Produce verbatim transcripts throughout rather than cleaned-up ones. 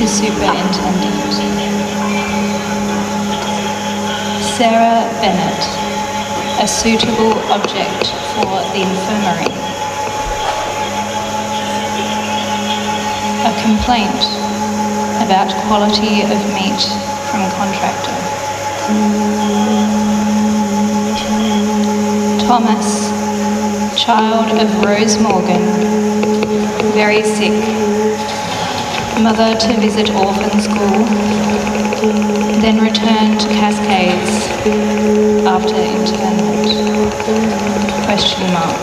to Superintendent. Sarah Bennett, a suitable object for the infirmary. A complaint about quality of meat from contractor. Thomas, child of Rose Morgan, very sick. Mother to visit orphan school, then return to Cascades after internment. Question mark.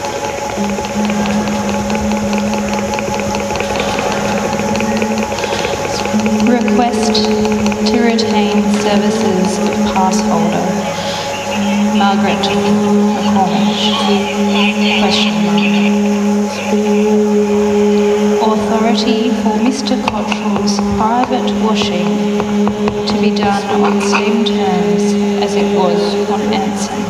Request to retain services of pass holder. Margaret McCormick. Question mark. Authority for Mister Cottrell's private washing to be done on same terms as it was on Anson.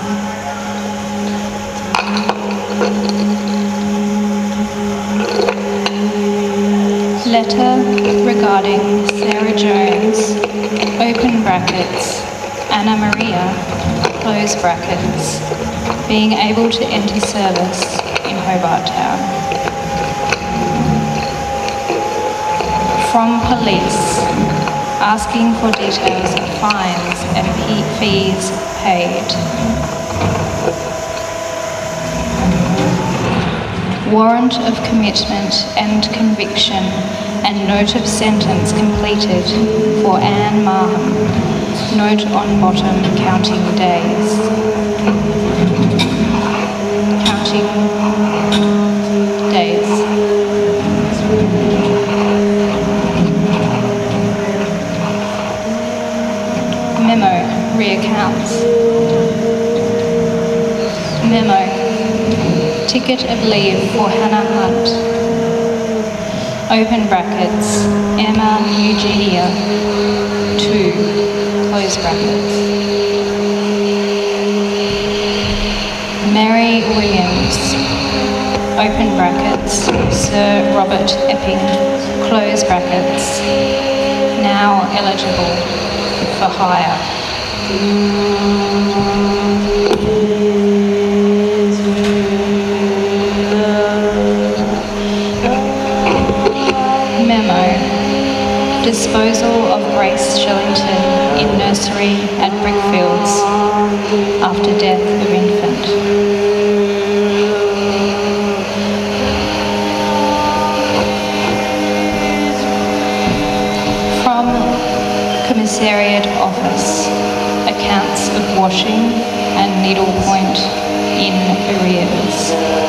Letter regarding Sarah Jones, open brackets, Anna Maria, close brackets, being able to enter service in Hobart Town. From police, asking for details of fines and fees paid. Warrant of commitment and conviction and note of sentence completed for Anne Marham. Note on bottom counting days. Counting days. Memo, reaccounts. Memo, ticket of leave for Hannah Hunt. Open brackets, Emma Eugenia, two, close brackets. Mary Williams, open brackets, Sir Robert Epping, close brackets, now eligible for hire. Memo, disposal of Grace Shillington in nursery at Brickfields after death of infant. From Commissariat Office, accounts of washing and needlepoint in arrears.